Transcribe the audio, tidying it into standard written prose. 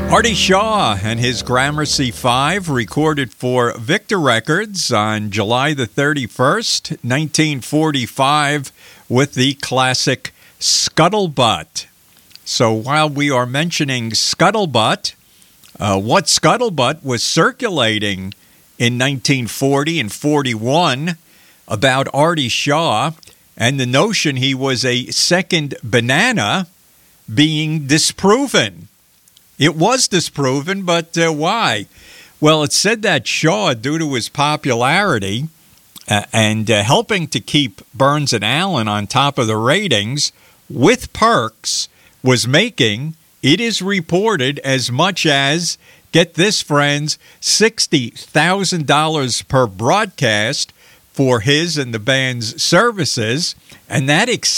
Artie Shaw and his Gramercy 5 recorded for Victor Records on July the 31st, 1945 with the classic Scuttlebutt. So while we are mentioning Scuttlebutt, what Scuttlebutt was circulating in 1940 and 41 about Artie Shaw and the notion he was a second banana being disproven. It was disproven, but why? Well, it said that Shaw, due to his popularity and helping to keep Burns and Allen on top of the ratings with perks, was making, it is reported, as much as, get this, friends, $60,000 per broadcast for his and the band's services, and that